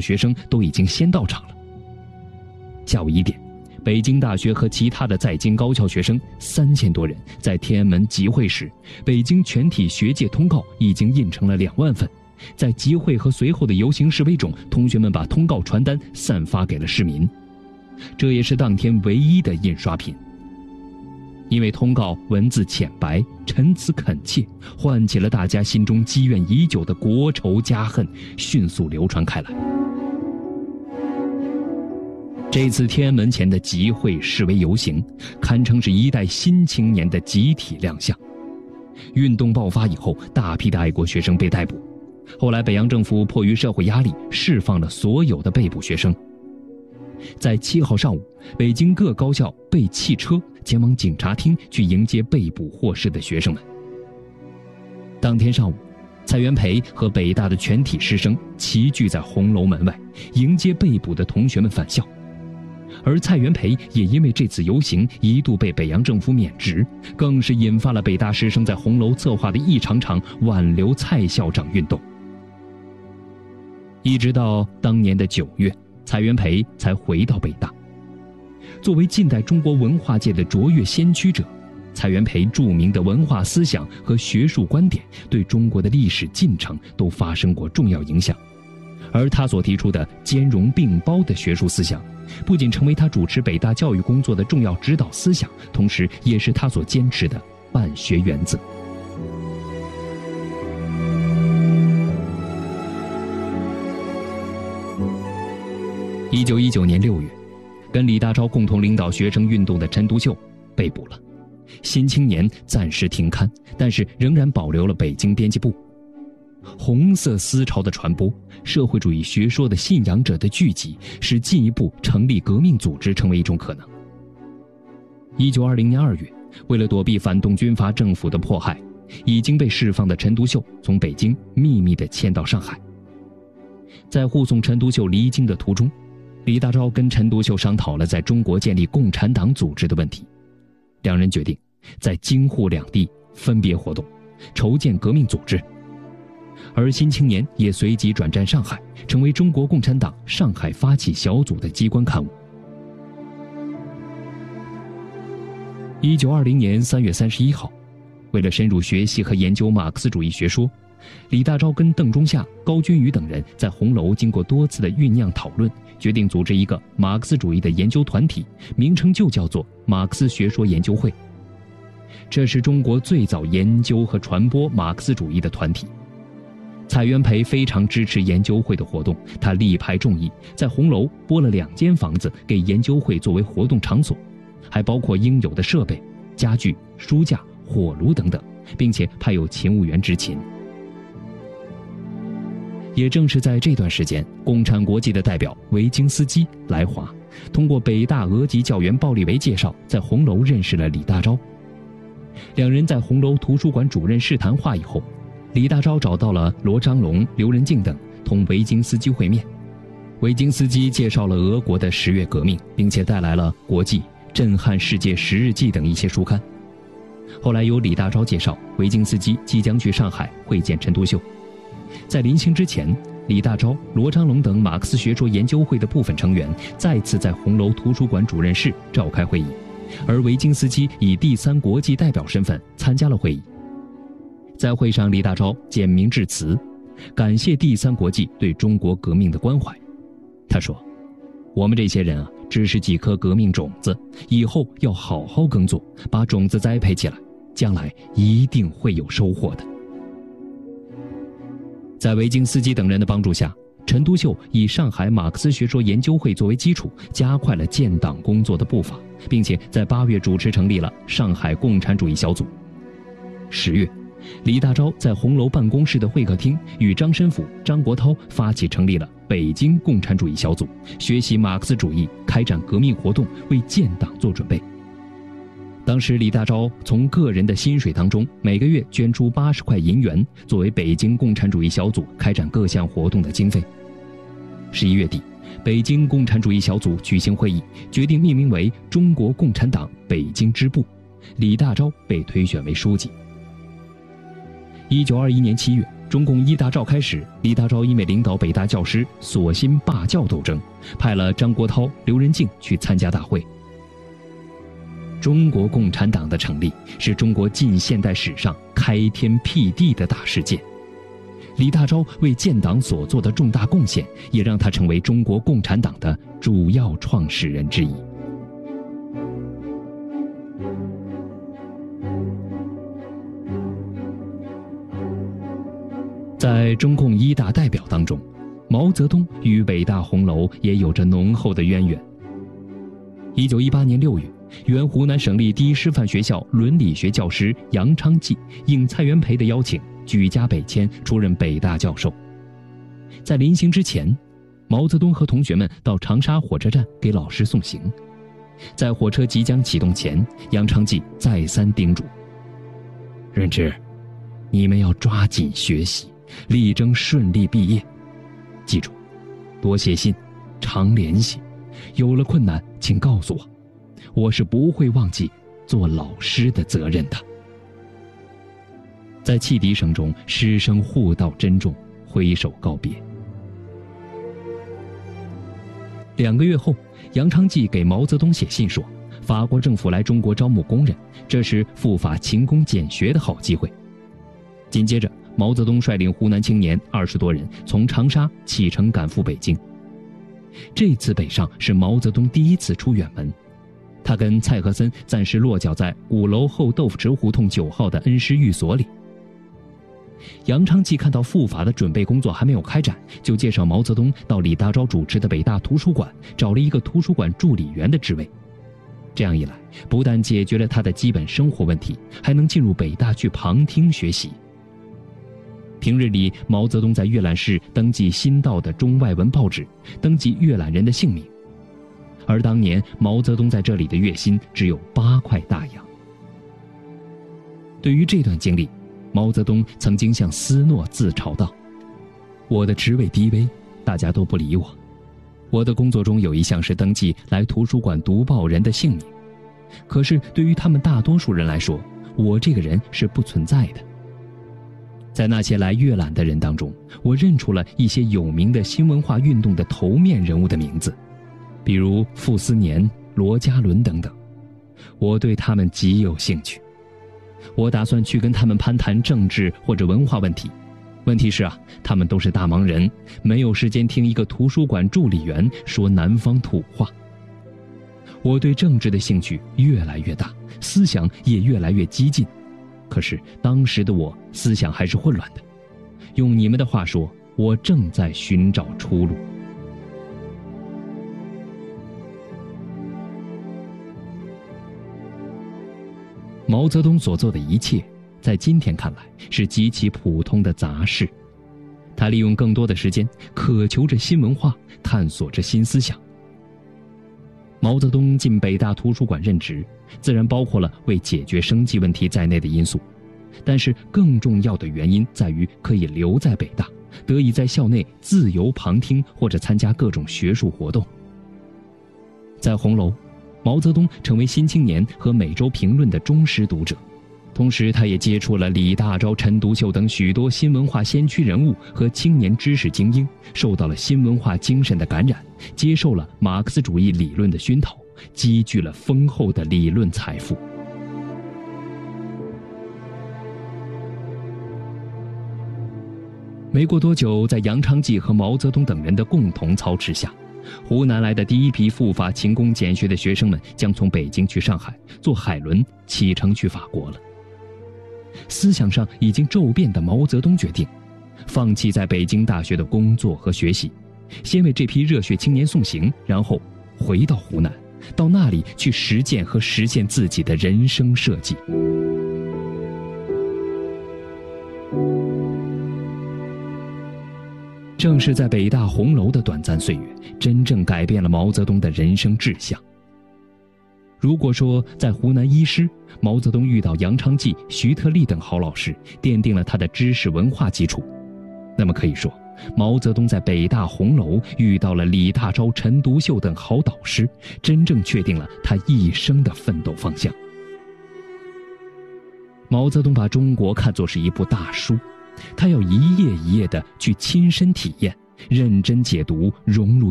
学生都已经先到场了。下午1点，北京大学和其他的在京高校学生3000多人在天安门集会时，北京全体学界通告已经印成了2万份。在集会和随后的游行示威中，同学们把通告传单散发给了市民，这也是当天唯一的印刷品。因为通告文字浅白，陈词恳切，唤起了大家心中积怨已久的国仇家恨，迅速流传开来。这次天安门前的集会示威游行，堪称是一代新青年的集体亮相。运动爆发以后，大批的爱国学生被逮捕，后来北洋政府迫于社会压力，释放了所有的被捕学生。在7号上午，北京各高校备汽车前往警察厅去迎接被捕获释的学生们。当天上午，蔡元培和北大的全体师生齐聚在红楼门外，迎接被捕的同学们返校。而蔡元培也因为这次游行一度被北洋政府免职，更是引发了北大师生在红楼策划的一场场挽留蔡校长运动。一直到当年的9月，蔡元培才回到北大。作为近代中国文化界的卓越先驱者，蔡元培著名的文化思想和学术观点对中国的历史进程都发生过重要影响。而他所提出的兼容并包的学术思想，不仅成为他主持北大教育工作的重要指导思想，同时也是他所坚持的办学原则。1919年6月，跟李大钊共同领导学生运动的陈独秀被捕了，新青年暂时停刊，但是仍然保留了北京编辑部。红色思潮的传播，社会主义学说的信仰者的聚集，使进一步成立革命组织成为一种可能。1920年2月，为了躲避反动军阀政府的迫害，已经被释放的陈独秀从北京秘密地迁到上海。在护送陈独秀离京的途中，李大钊跟陈独秀商讨了在中国建立共产党组织的问题，两人决定在京沪两地分别活动，筹建革命组织。而新青年也随即转战上海，成为中国共产党上海发起小组的机关刊物。1920年3月31号，为了深入学习和研究马克思主义学说，李大钊跟邓中夏、高君宇等人在红楼经过多次的酝酿讨论，决定组织一个马克思主义的研究团体，名称就叫做马克思学说研究会。这是中国最早研究和传播马克思主义的团体。蔡元培非常支持研究会的活动，他力排众议，在红楼拨了2间房子给研究会作为活动场所，还包括应有的设备、家具、书架、火炉等等，并且派有勤务员执勤。也正是在这段时间，共产国际的代表维京斯基来华，通过北大俄籍教员鲍立维介绍，在红楼认识了李大钊。两人在红楼图书馆主任室谈话以后，李大钊找到了罗章龙、刘仁静等，同维京斯基会面。维京斯基介绍了俄国的10月革命，并且带来了《国际》《震撼世界10日记》等一些书刊。后来由李大钊介绍，维京斯基即将去上海会见陈独秀。在临行之前，李大钊、罗章龙等马克思学说研究会的部分成员再次在红楼图书馆主任室召开会议，而维京斯基以第3国际代表身份参加了会议。在会上，李大钊简明致辞，感谢第3国际对中国革命的关怀。他说：“我们这些人只是几颗革命种子，以后要好好耕作，把种子栽培起来，将来一定会有收获的。”在维京斯基等人的帮助下，陈独秀以上海马克思学说研究会作为基础，加快了建党工作的步伐，并且在8月主持成立了上海共产主义小组。10月，李大钊在红楼办公室的会客厅与张申府、张国焘发起成立了北京共产主义小组，学习马克思主义，开展革命活动，为建党做准备。当时李大钊从个人的薪水当中每个月捐出80块银元，作为北京共产主义小组开展各项活动的经费。11月底，北京共产主义小组举行会议，决定命名为中国共产党北京支部，李大钊被推选为书记。1921年7月， 中共一大召开时，李大钊因为领导北大教师，索性罢教斗争，派了张国焘、刘仁静去参加大会。中国共产党的成立是中国近现代史上开天辟地的大事件。李大钊为建党所做的重大贡献，也让他成为中国共产党的主要创始人之一。在中共一大代表当中，毛泽东与北大红楼也有着浓厚的渊源。1918年6月，原湖南省立第一师范学校伦理学教师杨昌济应蔡元培的邀请，举家北迁，出任北大教授。在临行之前，毛泽东和同学们到长沙火车站给老师送行。在火车即将启动前，杨昌济再三叮嘱：任之，你们要抓紧学习，力争顺利毕业。记住，多写信，常联系，有了困难请告诉我，我是不会忘记做老师的责任的。在汽笛声中，师生互道珍重，挥手告别。2个月后，杨昌济给毛泽东写信说，法国政府来中国招募工人，这是赴法勤工俭学的好机会。紧接着，毛泽东率领湖南青年20多人从长沙启程赶赴北京。这次北上是毛泽东第一次出远门，他跟蔡和森暂时落脚在鼓楼后豆腐池胡同9号的恩施寓所里。杨昌济看到赴法的准备工作还没有开展，就介绍毛泽东到李大钊主持的北大图书馆找了一个图书馆助理员的职位。这样一来，不但解决了他的基本生活问题，还能进入北大去旁听学习。平日里，毛泽东在阅览室登记新到的中外文报纸，登记阅览人的姓名。而当年毛泽东在这里的月薪只有8块大洋。对于这段经历，毛泽东曾经向斯诺自嘲道：我的职位低微，大家都不理我。我的工作中有一项是登记来图书馆读报人的姓名，可是对于他们大多数人来说，我这个人是不存在的。在那些来阅览的人当中，我认出了一些有名的新文化运动的头面人物的名字，比如傅斯年、罗家伦等等。我对他们极有兴趣，我打算去跟他们攀谈政治或者文化问题。问题是他们都是大忙人，没有时间听一个图书馆助理员说南方土话。我对政治的兴趣越来越大，思想也越来越激进。可是当时的我思想还是混乱的，用你们的话说，我正在寻找出路。毛泽东所做的一切，在今天看来是极其普通的杂事。他利用更多的时间，渴求着新文化，探索着新思想。毛泽东进北大图书馆任职，自然包括了为解决生计问题在内的因素，但是更重要的原因在于可以留在北大，得以在校内自由旁听或者参加各种学术活动。在红楼，毛泽东成为《新青年》和《每周评论》的忠实读者，同时他也接触了李大钊、陈独秀等许多新文化先驱人物和青年知识精英，受到了新文化精神的感染，接受了马克思主义理论的熏陶，积聚了丰厚的理论财富。没过多久，在杨昌济和毛泽东等人的共同操持下，湖南来的第一批赴法勤工俭学的学生们将从北京去上海，坐海轮启程去法国了。思想上已经骤变的毛泽东决定，放弃在北京大学的工作和学习，先为这批热血青年送行，然后回到湖南，到那里去实践和实现自己的人生设计。正是在北大红楼的短暂岁月，真正改变了毛泽东的人生志向。如果说在湖南医师，毛泽东遇到杨昌济、徐特立等好老师，奠定了他的知识文化基础，那么可以说，毛泽东在北大红楼遇到了李大钊、陈独秀等好导师，真正确定了他一生的奋斗方向。毛泽东把中国看作是一部大书， 他要一页一页地去亲身体验，认真解读，融入